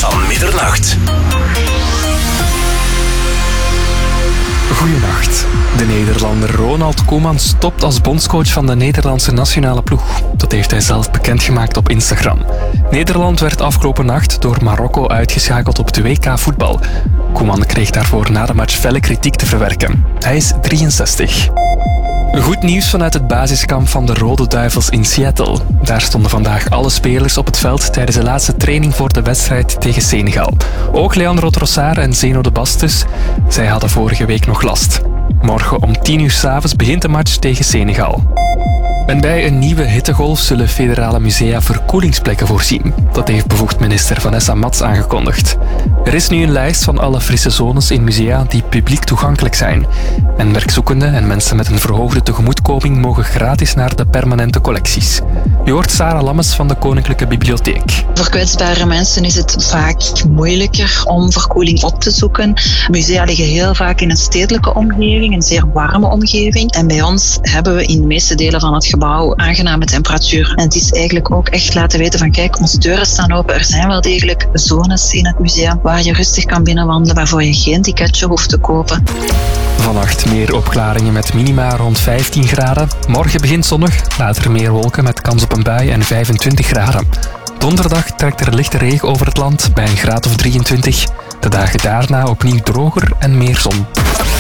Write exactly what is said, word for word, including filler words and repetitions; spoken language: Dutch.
van middernacht. Goedenacht. De Nederlander Ronald Koeman stopt als bondscoach van de Nederlandse nationale ploeg. Dat heeft hij zelf bekendgemaakt op Instagram. Nederland werd afgelopen nacht door Marokko uitgeschakeld op het W K voetbal. Koeman kreeg daarvoor na de match felle kritiek te verwerken. Hij is drieënzestig. Goed nieuws vanuit het basiskamp van de Rode Duivels in Seattle. Daar stonden vandaag alle spelers op het veld tijdens de laatste training voor de wedstrijd tegen Senegal. Ook Leandro Trossard en Zeno de Bastus. Zij hadden vorige week nog last. Morgen om tien uur 's avonds begint de match tegen Senegal. En bij een nieuwe hittegolf zullen federale musea verkoelingsplekken voorzien. Dat heeft bevoegd minister Vanessa Mats aangekondigd. Er is nu een lijst van alle frisse zones in musea die publiek toegankelijk zijn. En werkzoekenden en mensen met een verhoogde tegemoetkoming mogen gratis naar de permanente collecties. Je hoort Sarah Lammes van de Koninklijke Bibliotheek. Voor kwetsbare mensen is het vaak moeilijker om verkoeling op te zoeken. Musea liggen heel vaak in een stedelijke omgeving, een zeer warme omgeving. En bij ons hebben we in de meeste delen van het gebouw aangename temperatuur. En het is eigenlijk ook echt laten weten van kijk, onze deuren staan open. Er zijn wel degelijk zones in het museum waar je rustig kan binnenwandelen, waarvoor je geen ticketje hoeft te kopen. Vannacht meer opklaringen met minima rond vijftien graden. Morgen begint zonnig, later meer wolken met kans op een bui en vijfentwintig graden. Donderdag trekt er lichte regen over het land bij een graad of drieëntwintig. De dagen daarna opnieuw droger en meer zon.